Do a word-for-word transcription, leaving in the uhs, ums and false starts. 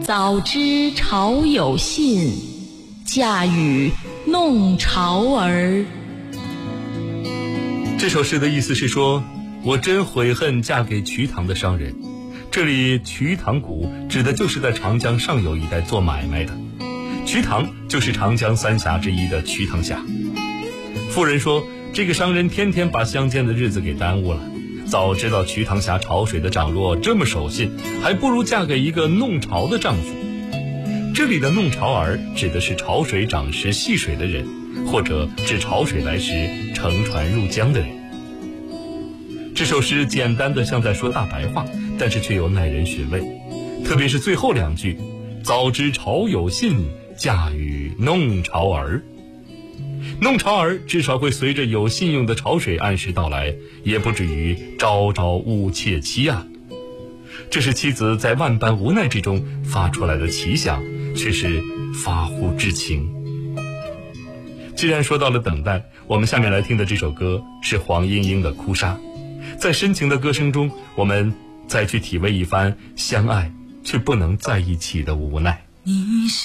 早知潮有信，嫁与弄潮儿。 这首诗的意思是说，我真悔恨嫁给瞿塘的商人。这里瞿塘谷指的就是在长江上游一带做买卖的，瞿塘就是长江三峡之一的瞿塘峡。妇人说，这个商人天天把相见的日子给耽误了，早知道瞿塘峡潮水的涨落这么守信，还不如嫁给一个弄潮的丈夫。这里的弄潮儿指的是潮水涨时戏水的人，或者指潮水来时乘船入江的人。这首诗简单的像在说大白话，但是却又耐人寻味，特别是最后两句，早知潮有信，嫁与弄潮儿。弄潮儿至少会随着有信用的潮水按时到来，也不至于朝朝误妾妻啊。这是妻子在万般无奈之中发出来的奇想，却是发乎至情。既然说到了等待，我们下面来听的这首歌是黄莺莺的《哭砂》。在深情的歌声中，我们再去体味一番相爱却不能在一起的无奈。 你是